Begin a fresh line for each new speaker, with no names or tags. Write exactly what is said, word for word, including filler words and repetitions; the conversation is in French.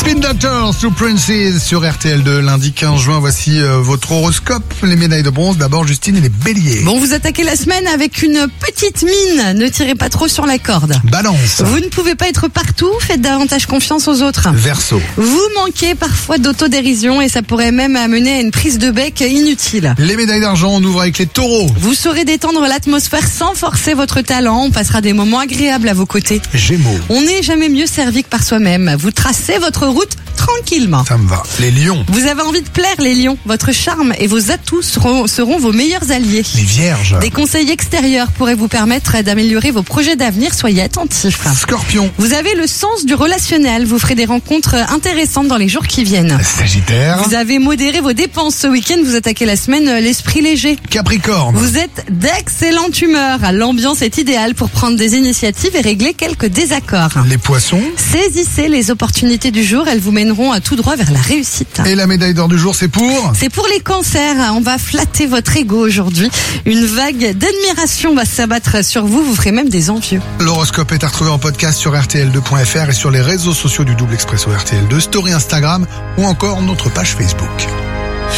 Spin Doctors sous Princess sur R T L deux, lundi quinze juin. Voici euh, votre horoscope, les médailles de bronze. D'abord, Justine et les béliers.
Bon, vous attaquez la semaine avec une petite mine. Ne tirez pas trop sur la corde.
Balance.
Vous ne pouvez pas être partout. Faites davantage confiance aux autres.
Verseau.
Vous manquez parfois d'autodérision et ça pourrait même amener à une prise de bec inutile.
Les médailles d'argent, on ouvre avec les taureaux.
Vous saurez détendre l'atmosphère sans forcer votre talent. On passera des moments agréables à vos côtés.
Gémeaux.
On n'est jamais mieux servi que par soi-même. Vous tracez votre route tranquillement.
Ça me va. Les lions.
Vous avez envie de plaire, les lions. Votre charme et vos atouts seront, seront vos meilleurs alliés.
Les vierges.
Des conseils extérieurs pourraient vous permettre d'améliorer vos projets d'avenir. Soyez attentifs.
Scorpion.
Vous avez le sens du relationnel. Vous ferez des rencontres intéressantes dans les jours qui viennent.
Sagittaire.
Vous avez modéré vos dépenses ce week-end. Vous attaquez la semaine l'esprit léger.
Capricorne.
Vous êtes d'excellente humeur. L'ambiance est idéale pour prendre des initiatives et régler quelques désaccords.
Les poissons.
Saisissez les opportunités du jour. Elles vous mèneront à tout droit vers la réussite.
Et la médaille d'or du jour, c'est pour
C'est pour les cancers. On va flatter votre ego aujourd'hui. Une vague d'admiration va s'abattre sur vous. Vous ferez même des envieux.
L'horoscope est à retrouver en podcast sur R T L deux point F R et sur les réseaux sociaux du Double Expresso R T L deux, Story Instagram ou encore notre page Facebook.